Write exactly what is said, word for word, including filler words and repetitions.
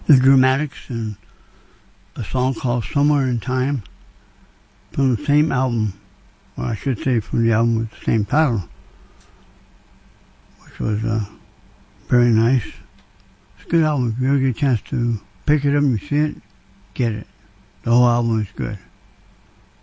The Dramatics and a song called Somewhere in Time from the same album, or I should say from the album with the same title, which was uh, very nice. It's a good album. If you ever get a chance to pick it up and you see it, get it. The whole album is good.